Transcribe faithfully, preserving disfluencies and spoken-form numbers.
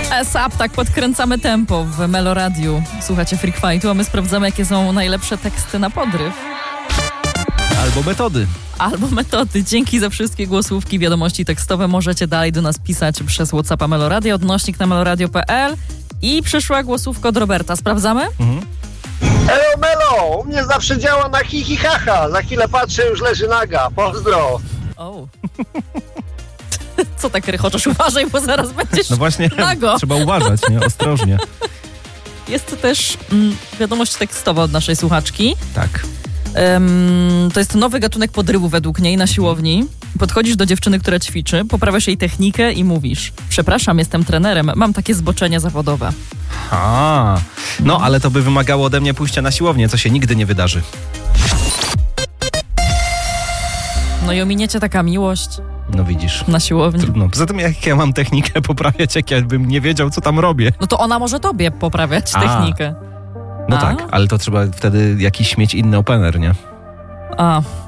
S-Up, tak podkręcamy tempo w Meloradiu. Słuchacie Freak Fightu, a my sprawdzamy, jakie są najlepsze teksty na podryw. Albo metody. Albo metody. Dzięki za wszystkie głosówki, wiadomości tekstowe. Możecie dalej do nas pisać przez WhatsAppa Meloradio, odnośnik na meloradio kropka pe el. I przyszła głosówka od Roberta. Sprawdzamy? Mhm. Elo Melo, u mnie zawsze działa na hi hi ha ha. Za chwilę patrzę, już leży naga. Pozdro. O. Co tak rychoczesz? Uważaj, bo zaraz będziesz No właśnie, nago. Trzeba uważać, nie? Ostrożnie. Jest też mm, wiadomość tekstowa od naszej słuchaczki. Tak. Um, to jest nowy gatunek podrywu według niej na siłowni. Podchodzisz do dziewczyny, która ćwiczy, poprawiasz jej technikę i mówisz: przepraszam, jestem trenerem, mam takie zboczenia zawodowe. A, no ale to by wymagało ode mnie pójścia na siłownię, co się nigdy nie wydarzy. No i ominiecie taka miłość No widzisz. na siłowni. Trudno. Poza tym jak ja mam technikę poprawiać, jak ja bym nie wiedział, co tam robię. No to ona może tobie poprawiać A. technikę. No A? tak, ale to trzeba wtedy jakiś mieć inny opener, nie? A,